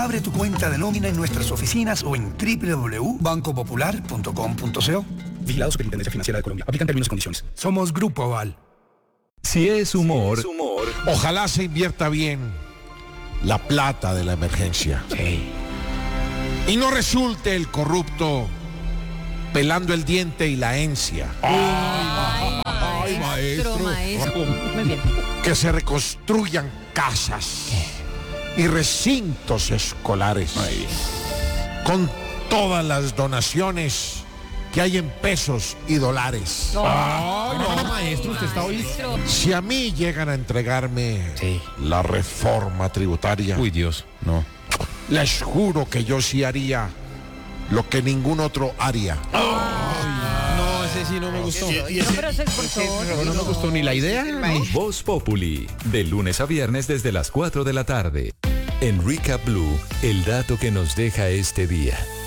Abre tu cuenta de nómina en nuestras oficinas o en www.bancopopular.com.co. Vigilado Superintendencia Financiera de Colombia. Aplican términos y condiciones. Somos Grupo Aval. Si es humor, ojalá se invierta bien la plata de la emergencia. Sí. Y no resulte el corrupto pelando el diente y la encia. Ay, maestro. Muy bien. Que se reconstruyan casas y recintos escolares con todas las donaciones que hay en pesos y dólares. No, maestro, usted está hoy. Si a mí llegan a entregarme la reforma tributaria, Uy, Dios, no. les juro que yo sí haría lo que ningún otro haría. No, ese sí no me gustó. No, pero eso es por favor. No me gustó ni la idea. Voz Populi, de lunes a viernes desde las 4 de la tarde. En Recap Blue, el dato que nos deja este día.